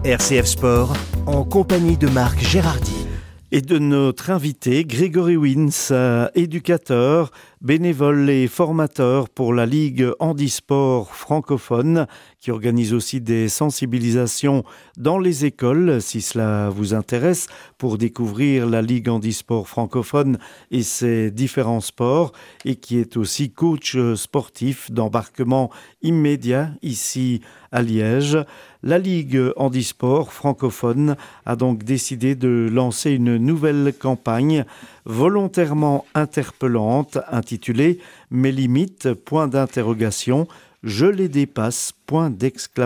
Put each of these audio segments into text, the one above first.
RCF Sport, en compagnie de Marc Gérardi. Et de notre invité, Grégory Wins, éducateur, bénévole et formateur pour la Ligue handisport francophone, qui organise aussi des sensibilisations dans les écoles, si cela vous intéresse, pour découvrir la Ligue handisport francophone et ses différents sports, et qui est aussi coach sportif d'embarquement immédiat ici à Liège. La Ligue handisport francophone a donc décidé de lancer une nouvelle campagne volontairement interpellante intitulée « Mes limites, point d'interrogation, je les dépasse, point d'exclamation ».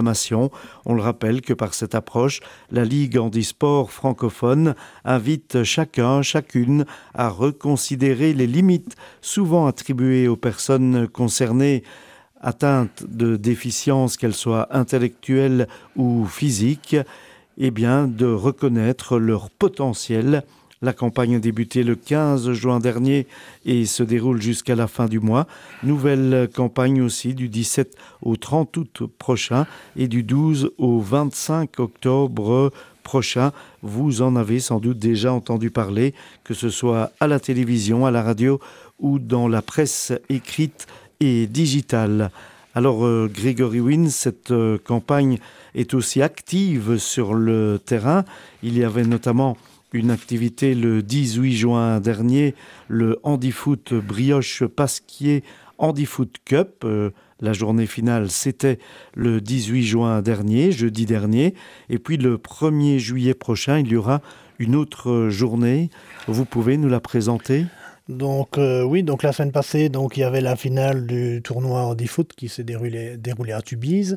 On le rappelle que par cette approche, la Ligue handisport francophone invite chacune à reconsidérer les limites souvent attribuées aux personnes concernées atteintes de déficiences, qu'elles soient intellectuelles ou physiques, et bien de reconnaître leur potentiel. La campagne a débuté le 15 juin dernier et se déroule jusqu'à la fin du mois. Nouvelle campagne aussi du 17 au 30 août prochain et du 12 au 25 octobre prochain. Vous en avez sans doute déjà entendu parler, que ce soit à la télévision, à la radio ou dans la presse écrite et digitale. Alors Grégory Wins, cette campagne est aussi active sur le terrain. Il y avait notamment une activité le 18 juin dernier, le Handifoot Brioche Pasquier Handifoot Cup. La journée finale, c'était le 18 juin dernier, jeudi dernier. Et puis le 1er juillet prochain, il y aura une autre journée. Vous pouvez nous la présenter ? Donc donc la semaine passée, il y avait la finale du tournoi Handifoot qui s'est déroulé à Tubize.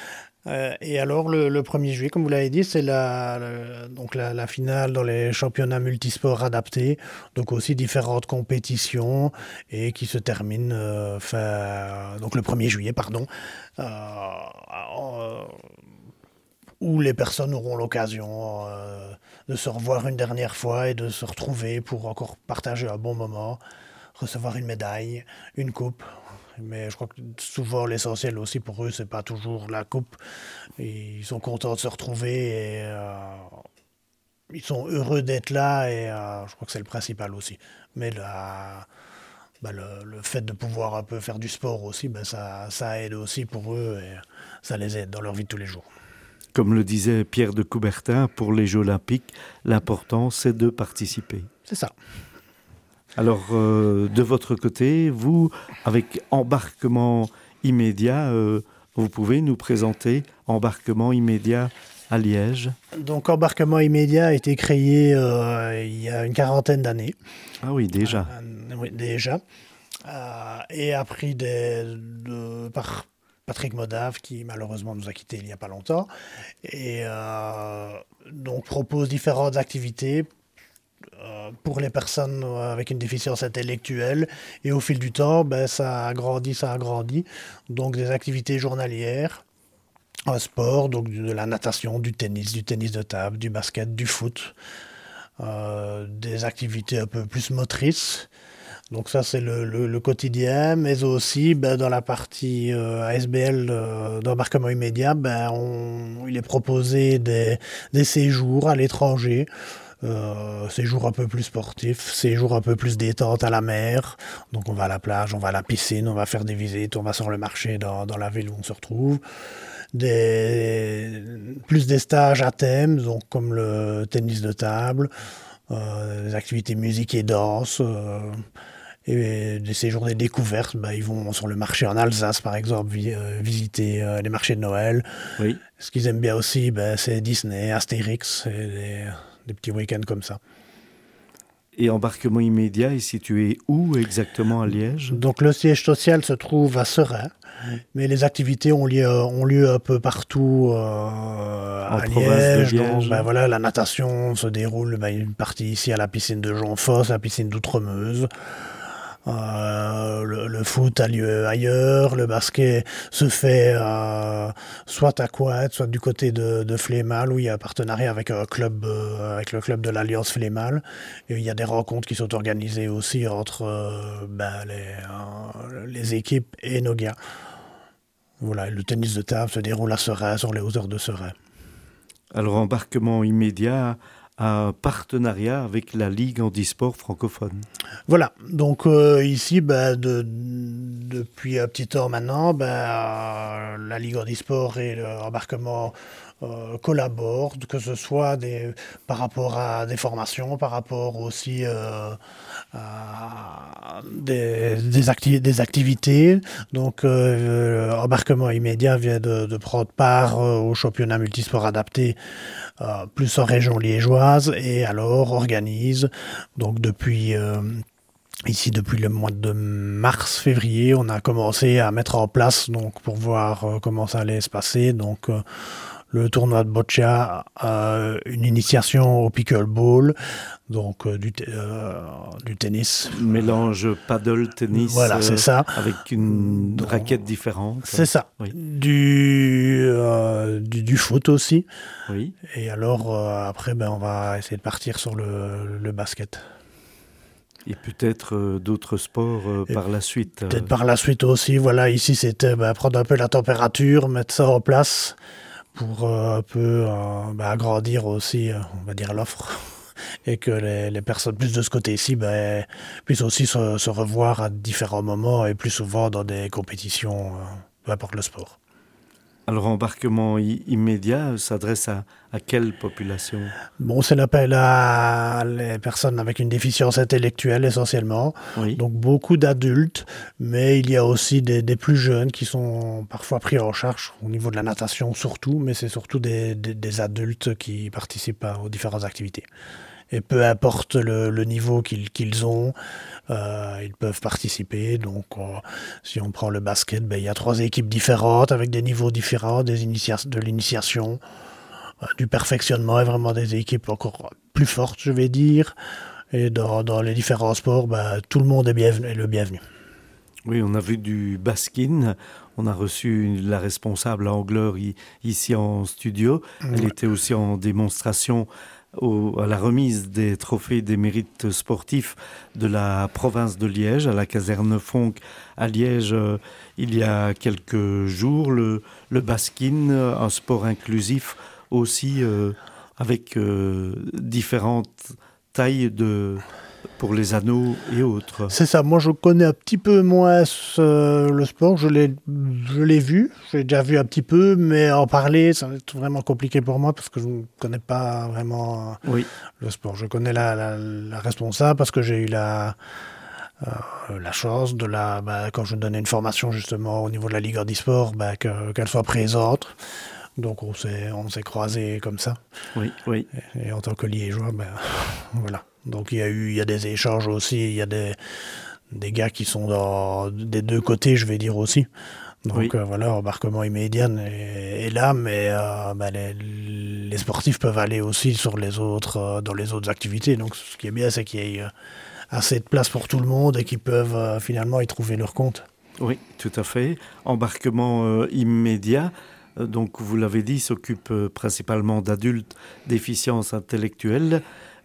Et alors le 1er juillet, comme vous l'avez dit, c'est la finale dans les championnats multisports adaptés, donc aussi différentes compétitions et qui se termine le 1er juillet, où les personnes auront l'occasion de se revoir une dernière fois et de se retrouver pour encore partager un bon moment, recevoir une médaille, une coupe. Mais je crois que souvent l'essentiel aussi pour eux, c'est pas toujours la coupe. Et ils sont contents de se retrouver et ils sont heureux d'être là et je crois que c'est le principal aussi. Mais le fait de pouvoir un peu faire du sport aussi, ça aide aussi pour eux et ça les aide dans leur vie de tous les jours. Comme le disait Pierre de Coubertin, pour les Jeux olympiques, l'important c'est de participer. C'est ça. Alors, de votre côté, vous, avec Embarquement immédiat, vous pouvez nous présenter Embarquement immédiat à Liège ? Donc, Embarquement immédiat a été créé il y a une quarantaine d'années. Ah oui, déjà. Oui, déjà. Et appris par Patrick Modave, qui malheureusement nous a quittés il n'y a pas longtemps. Et donc, propose différentes activités pour les personnes avec une déficience intellectuelle, et au fil du temps, ça a grandi. Donc des activités journalières, un sport, donc de la natation, du tennis de table, du basket, du foot, des activités un peu plus motrices. Donc ça, c'est le quotidien, mais aussi dans la partie ASBL d'embarquement immédiat, il est proposé des séjours à l'étranger, séjours un peu plus sportifs, séjours un peu plus détente à la mer. Donc on va à la plage, on va à la piscine, on va faire des visites, on va sur le marché dans la ville où on se retrouve. Plus des stages à thème, donc comme le tennis de table, des activités musique et danse, et des séjours des découvertes. Ils vont sur le marché en Alsace par exemple, visiter les marchés de Noël. Oui. Ce qu'ils aiment bien aussi, c'est Disney, Astérix, et des petits week-ends comme ça. Et Embarquement immédiat est situé où exactement à Liège ? Donc le siège social se trouve à Seraing, mais les activités ont lieu un peu partout à Liège. Donc, la natation se déroule une partie ici à la piscine de Jonfosse, à la piscine d'Outremeuse. Le foot a lieu ailleurs, le basket se fait soit à Cointe, soit du côté de Flémal, où il y a un partenariat avec un club, avec le club de l'Alliance Flémal. Et il y a des rencontres qui sont organisées aussi entre les équipes et nos gars. Voilà, le tennis de table se déroule à Seraing, sur les hauteurs de Seraing. Alors, embarquement immédiat, un partenariat avec la Ligue handisport francophone. Voilà, donc ici, depuis un petit temps maintenant, la Ligue handisport et l'embarquement collaborent, que ce soit par rapport à des formations, par rapport aussi à des activités. Donc, embarquement immédiat vient de prendre part au championnat multisport adapté, plus en région liégeoise, et alors organise, donc ici, depuis le mois de mars-février, on a commencé à mettre en place, donc pour voir comment ça allait se passer, donc le tournoi de boccia, une initiation au pickleball, donc du tennis. Mélange paddle-tennis, Voilà, c'est ça. avec une raquette différente. C'est ça. Oui. Du foot aussi. Oui. Et alors, après, on va essayer de partir sur le basket. Et peut-être d'autres sports par la suite. Peut-être par la suite aussi. Voilà, ici, c'était prendre un peu la température, mettre ça en place pour un peu agrandir aussi, on va dire, l'offre. Et que les personnes plus de ce côté-ci puissent aussi se revoir à différents moments et plus souvent dans des compétitions, peu importe le sport. Alors, embarquement immédiat s'adresse à quelle population? Bon, c'est l'appel à les personnes avec une déficience intellectuelle essentiellement. Oui. Donc beaucoup d'adultes, mais il y a aussi des plus jeunes qui sont parfois pris en charge au niveau de la natation surtout, mais c'est surtout des adultes qui participent aux différentes activités. Et peu importe le niveau qu'ils ont, ils peuvent participer. Donc, si on prend le basket, il y a 3 équipes différentes avec des niveaux différents, de l'initiation, du perfectionnement et vraiment des équipes encore plus fortes, je vais dire. Et dans les différents sports, tout le monde est le bienvenu. Oui, on a vu du baskin. On a reçu la responsable Angleur ici en studio. Elle était aussi en démonstration à la remise des trophées des mérites sportifs de la province de Liège, à la caserne Fonck à Liège, il y a quelques jours. Le baskin, un sport inclusif aussi, avec différentes tailles pour les anneaux et autres. C'est ça, moi je connais un petit peu moins le sport, je l'ai vu, j'ai déjà vu un petit peu, mais en parler, ça va être vraiment compliqué pour moi parce que je ne connais pas vraiment le sport. Je connais la responsable parce que j'ai eu la chance quand je donnais une formation justement au niveau de la Ligue handisport, qu'elle soit présente. Donc on s'est croisés comme ça. Oui. Et en tant que liégeois, voilà. Donc il y a des échanges aussi, il y a des gars qui sont des deux côtés, je vais dire aussi. Donc voilà, embarquement immédiat est là, mais les sportifs peuvent aller aussi sur dans les autres activités. Donc ce qui est bien, c'est qu'il y ait assez de place pour tout le monde et qu'ils peuvent finalement y trouver leur compte. Oui, tout à fait. Embarquement immédiat. Donc, vous l'avez dit, s'occupe principalement d'adultes déficience intellectuelle.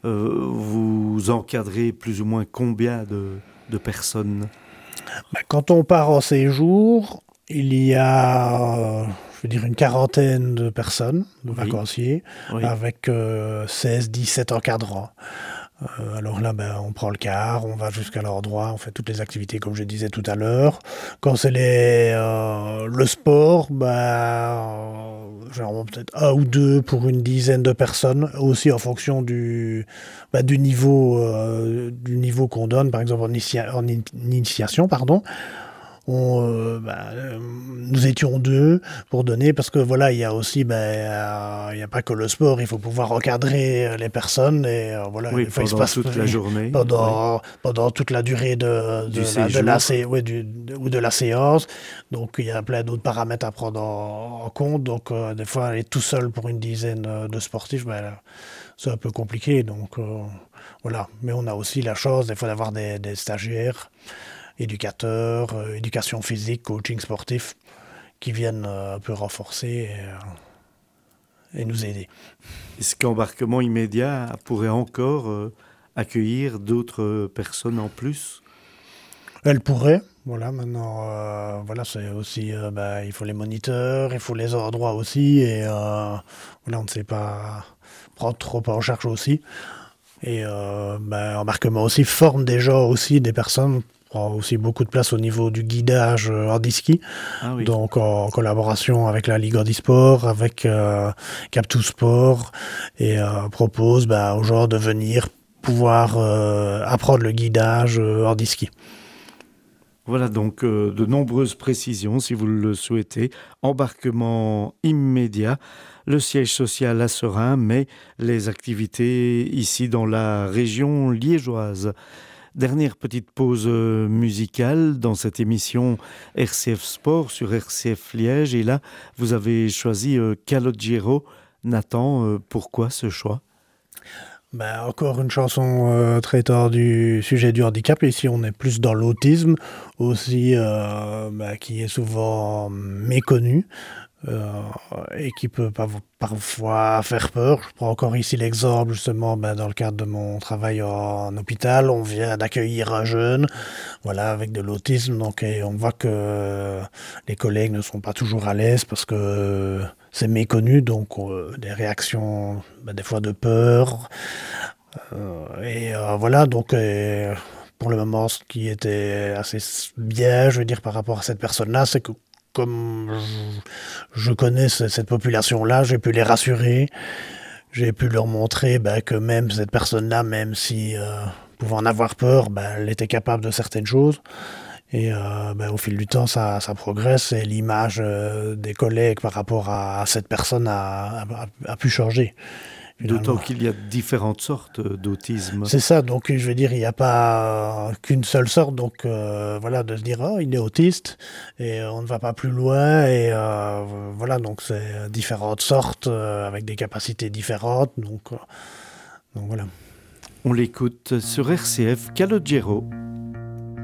Vous encadrez plus ou moins combien de personnes? Quand on part en séjour, il y a, je veux dire, une quarantaine de personnes, de vacanciers, avec 16-17 encadrants. Alors là, on prend le car, on va jusqu'à l'endroit, on fait toutes les activités comme je disais tout à l'heure. Quand c'est le sport, généralement peut-être 1 ou 2 pour une dizaine de personnes, aussi en fonction du niveau qu'on donne, par exemple en initiation, pardon. Nous étions 2 pour donner, parce que voilà, il y a aussi, il n'y a pas que le sport, il faut pouvoir encadrer les personnes, et voilà, il faut pendant toute la journée, pendant toute la durée de la séance. Donc il y a plein d'autres paramètres à prendre en compte. Donc des fois, aller tout seul pour une dizaine de sportifs, c'est un peu compliqué. Donc voilà, mais on a aussi la chance des fois d'avoir des stagiaires, éducateurs, éducation physique, coaching sportif, qui viennent un peu renforcer et nous aider. Est-ce qu'embarquement immédiat pourrait encore accueillir d'autres personnes en plus? Elle pourrait. Voilà, maintenant, voilà, c'est aussi, il faut les moniteurs, il faut les endroits aussi, et voilà, on ne sait pas prendre trop en charge aussi. Et Embarquement aussi forme déjà aussi des personnes, prend aussi beaucoup de place au niveau du guidage handi-ski, Ah oui. donc en collaboration avec la Ligue Handisport, avec Cap2 Sport, et propose aux gens de venir pouvoir apprendre le guidage handi-ski. Voilà donc de nombreuses précisions si vous le souhaitez. Embarquement immédiat, le siège social à Serein, mais les activités ici dans la région liégeoise. Dernière petite pause musicale dans cette émission RCF Sport sur RCF Liège. Et là, vous avez choisi Calogero. Nathan, pourquoi ce choix ? Encore une chanson traitant du sujet du handicap. Ici, on est plus dans l'autisme, aussi qui est souvent méconnu et qui peut parfois faire peur. Je prends encore ici l'exemple, justement, dans le cadre de mon travail en hôpital. On vient d'accueillir un jeune, voilà, avec de l'autisme. Donc, et on voit que les collègues ne sont pas toujours à l'aise parce que c'est méconnu. Donc, des réactions, des fois de peur. Voilà, donc pour le moment, ce qui était assez bien, je veux dire, par rapport à cette personne-là, c'est que comme je connais cette population-là, j'ai pu les rassurer, j'ai pu leur montrer que même cette personne-là, même si pouvait en avoir peur, elle était capable de certaines choses. Et au fil du temps, ça progresse et l'image des collègues par rapport à cette personne a pu changer. Finalement. D'autant qu'il y a différentes sortes d'autisme. C'est ça, donc je veux dire, il n'y a pas qu'une seule sorte, donc voilà, de se dire, oh, il est autiste, et on ne va pas plus loin, et voilà, donc c'est différentes sortes, avec des capacités différentes, donc voilà. On l'écoute sur RCF Calogero.